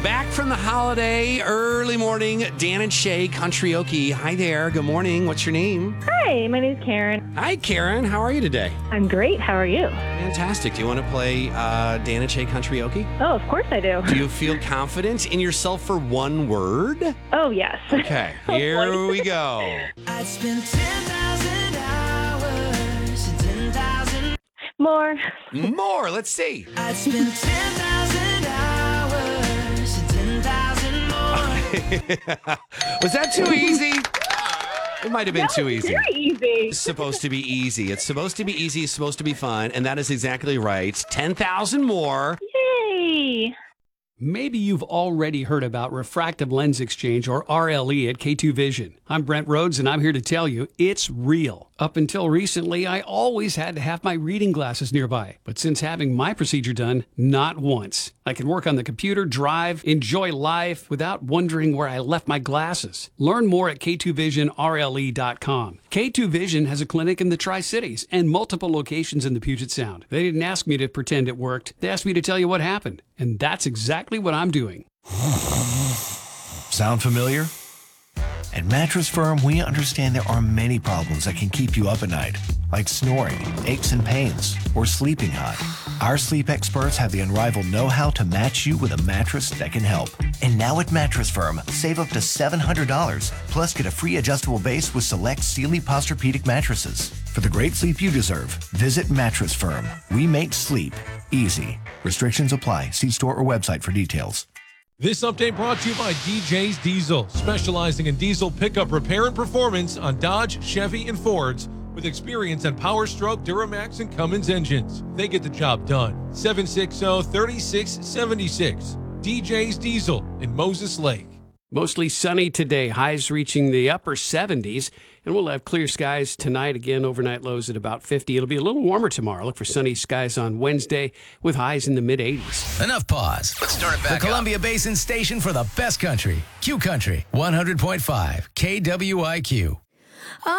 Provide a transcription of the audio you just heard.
Back from the holiday, early morning, Dan and Shay Country-oke. Hi there. Good morning. What's your name? Hi, my name's Karen. Hi, Karen. How are you today? I'm great. How are you? Fantastic. Do you want to play Dan and Shay Country-oke? Oh, of course I do. Do you feel confident in yourself for one word? Oh, yes. Okay, here we go. I'd spend 10,000 hours, 10,000. More. More. Let's see. I'd spend 10,000 hours, 10,000 more. Was that too easy? It might have been too easy. Very easy. It's supposed to be easy. It's supposed to be easy. It's supposed to be fun. And that is exactly right. 10,000 more. Yay. Maybe you've already heard about refractive lens exchange, or RLE, at K2 Vision. I'm Brent Rhodes, and I'm here to tell you it's real. Up until recently, I always had to have my reading glasses nearby. But since having my procedure done, not once. I can work on the computer, drive, enjoy life without wondering where I left my glasses. Learn more at K2VisionRLE.com. K2 Vision has a clinic in the Tri-Cities and multiple locations in the Puget Sound. They didn't ask me to pretend it worked. They asked me to tell you what happened. And that's exactly what I'm doing. Sound familiar? At Mattress Firm, we understand there are many problems that can keep you up at night, like snoring, aches and pains, or sleeping hot. Our sleep experts have the unrivaled know-how to match you with a mattress that can help. And now at Mattress Firm, save up to $700, plus get a free adjustable base with select Sealy Posturepedic mattresses. For the great sleep you deserve, visit Mattress Firm. We make sleep easy. Restrictions apply. See store or website for details. This update brought to you by DJ's Diesel, specializing in diesel pickup repair and performance on Dodge, Chevy, and Fords, with experience on Power Stroke, Duramax, and Cummins engines. They get the job done. 760-3676. DJ's Diesel in Moses Lake. Mostly sunny today, highs reaching the upper 70s, and we'll have clear skies tonight. Again, overnight lows at about 50. It'll be a little warmer tomorrow. Look for sunny skies on Wednesday with highs in the mid-80s. Enough pause. Let's start it back. The Columbia Basin station for the best country. Q Country 100.5 KWIQ.